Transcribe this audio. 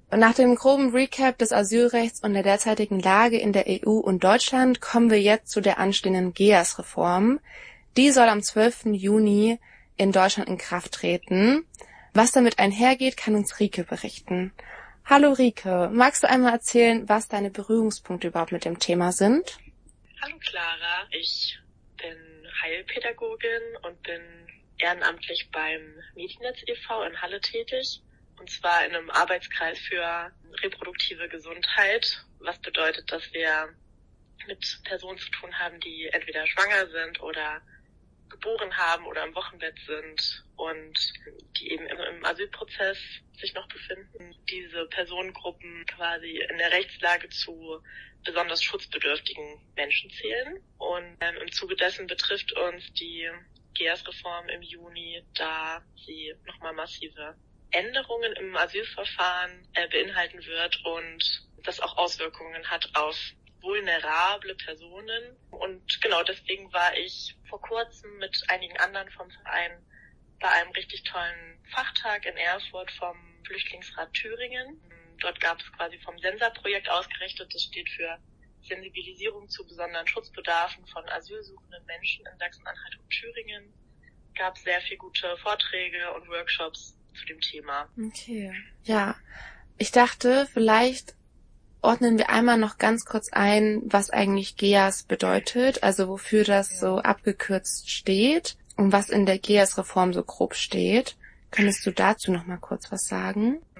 Nach dem groben Recap des Asylrechts und der derzeitigen Lage in der EU und Deutschland kommen wir jetzt zu der anstehenden GEAS-Reform. Die soll am 12. Juni in Deutschland in Kraft treten. Was damit einhergeht, kann uns Rike berichten. Hallo Rike, magst du einmal erzählen, was deine Berührungspunkte überhaupt mit dem Thema sind? Hallo Clara, ich bin Heilpädagogin und bin ehrenamtlich beim Mediennetz e.V. in Halle tätig. Und zwar in einem Arbeitskreis für reproduktive Gesundheit, was bedeutet, dass wir mit Personen zu tun haben, die entweder schwanger sind oder geboren haben oder im Wochenbett sind und die eben im Asylprozess sich noch befinden. Diese Personengruppen quasi in der Rechtslage zu besonders schutzbedürftigen Menschen zählen. Und im Zuge dessen betrifft uns die GEAS-Reform im Juni, da sie nochmal massive Änderungen im Asylverfahren beinhalten wird und das auch Auswirkungen hat auf vulnerable Personen. Und genau deswegen war ich vor kurzem mit einigen anderen vom Verein bei einem richtig tollen Fachtag in Erfurt vom Flüchtlingsrat Thüringen. Dort gab es quasi vom SENSA-Projekt ausgerichtet, das steht für Sensibilisierung zu besonderen Schutzbedarfen von asylsuchenden Menschen in Sachsen-Anhalt und Thüringen. Gab sehr viel gute Vorträge und Workshops zu dem Thema. Okay, ja. Ich dachte, vielleicht ordnen wir einmal noch ganz kurz ein, was eigentlich GEAS bedeutet, also wofür das so abgekürzt steht und was in der GEAS-Reform so grob steht. Könntest du dazu noch mal kurz was sagen?